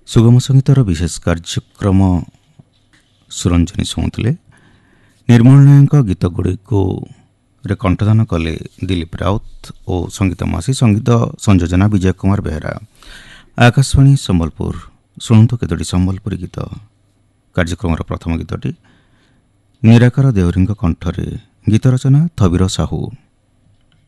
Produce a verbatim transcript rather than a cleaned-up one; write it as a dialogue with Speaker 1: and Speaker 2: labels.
Speaker 1: ସୁଗମ ସଙ୍ଗୀତର ବିଶେଷ କାର୍ଯ୍ୟକ୍ରମ ସୁରଞ୍ଜନୀ ଶୁଣୁଥିଲେ। ନିର୍ମଳ ନାୟକଙ୍କ ଗୀତଗୁଡ଼ିକୁ ରେ କଣ୍ଠଦାନ କଲେ ଦିଲ୍ଲୀପ ରାଉତ ଓ ସଙ୍ଗୀତ ମାସି, ସଙ୍ଗୀତ ସଂଯୋଜନା ବିଜୟ କୁମାର ବେହେରା। ଆକାଶବାଣୀ ସମ୍ବଲପୁର। ଶୁଣନ୍ତୁ କେତୋଟି ସମ୍ବଲପୁରୀ ଗୀତ। କାର୍ଯ୍ୟକ୍ରମର ପ୍ରଥମ ଗୀତଟି ନିରାକାର ଦେଉରୀଙ୍କ କଣ୍ଠରେ, ଗୀତ ରଚନା ଥବିର ସାହୁ।